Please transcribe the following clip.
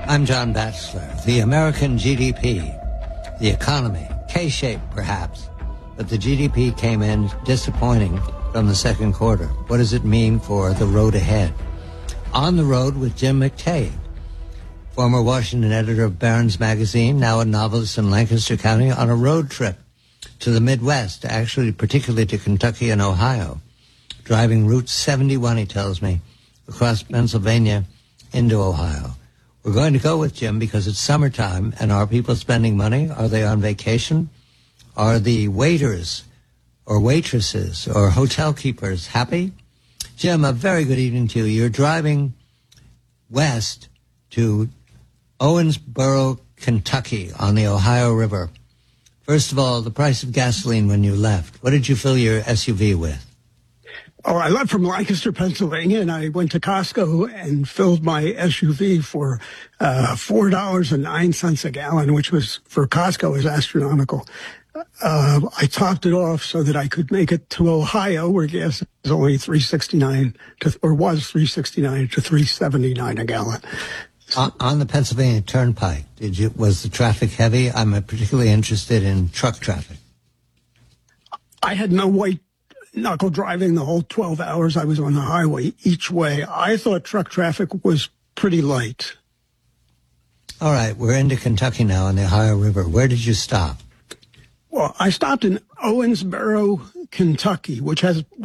I'm John Batchelor. The American GDP, the economy, K-shaped perhaps, but the GDP came in disappointing from the second quarter. What does it mean for the road ahead? On the road with Jim McTague, former Washington editor of Barron's Magazine, now a novelist in Lancaster County, on a road trip to the Midwest, actually particularly to Kentucky and Ohio, driving Route 71, he tells me, across Pennsylvania into Ohio. We're going to go with Jim because it's summertime, and are people spending money? Are they on vacation? Are the waiters or waitresses or hotel keepers happy? Jim, a very good evening to you. You're driving west to Owensboro, Kentucky on the Ohio River. First of all, the price of gasoline when you left. What did you fill your SUV with? Oh, I left from Lancaster, Pennsylvania, and I went to Costco and filled my SUV for $4.09 a gallon, which was, for Costco, is astronomical. I topped it off so that I could make it to Ohio, where gas is only was $3.69 to $3.79 a gallon. On the Pennsylvania Turnpike, was the traffic heavy? I'm particularly interested in truck traffic. I had no white knuckle driving the whole 12 hours I was on the highway each way. I thought truck traffic was pretty light. All right, we're into Kentucky now on the Ohio River. Where did you stop? Well, I stopped in Owensboro, Kentucky, which has